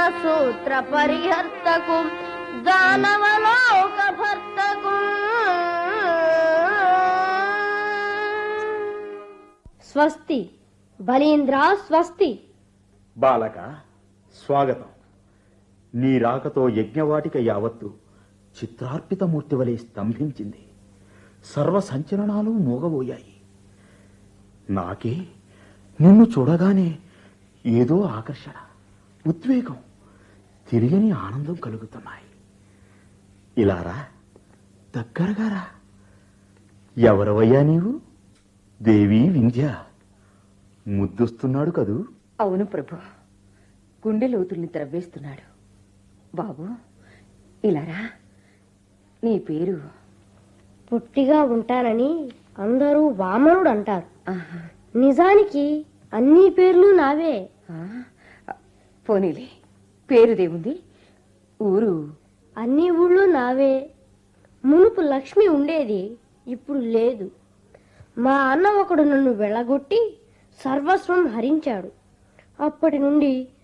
సూత్ర పరిహర్తకు దానవలోక భర్తకు. స్వస్తి బలీంద్ర, స్వస్తి. బాలక, స్వాగతం. నీ రాకతో యజ్ఞవాటిక యావత్తు చిత్రార్పితమూర్తి వలె స్తంభించింది. సర్వ సంచలనాలు మోగబోయాయి. నాకే నిన్ను చూడగానే ఏదో ఆకర్షణ, ఉద్వేగం, తిరిగని ఆనందం కలుగుతున్నాయి. ఇలారా, దగ్గరగారా. ఎవరవయ్యా నీవు? దేవి వింధ్య. ముద్దొస్తున్నాడు కదూ? అవును ప్రభు, గుండె లోతుల్ని త్రవ్వేస్తున్నాడు. బాబు ఇలారా. నీ పేరు? పుట్టిగా ఉంటానని అందరూ వామనుడు అంటారు. నిజానికి అన్ని పేర్లు నావే. పోనీలే, పేరుదేముంది? ఊరు? అన్ని ఊళ్ళు నావే. మునుపు లక్ష్మి ఉండేది, ఇప్పుడు లేదు. మా అన్న ఒకడు నన్ను వెళ్ళగొట్టి సర్వస్వం హరించాడు. అప్పటి నుండి